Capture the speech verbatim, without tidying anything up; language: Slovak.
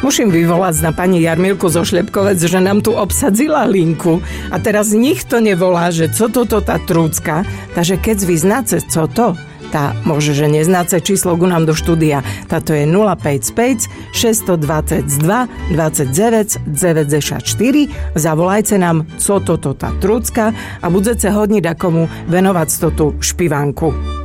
Musím vyvolať na pani Jarmilku zo Šľepkovec, že nám tu obsadzila linku a teraz nikto nevolá, že co toto tá trúcka. Takže keď vy znáte, co to, tá môže, že neznáce číslo ku nám do štúdia. Táto je nula päť päť šesť dva dva dva deväť deväť štyri. Zavolajte nám, co toto tá trúcka a budete hodní dakomu venovať to tú špivánku.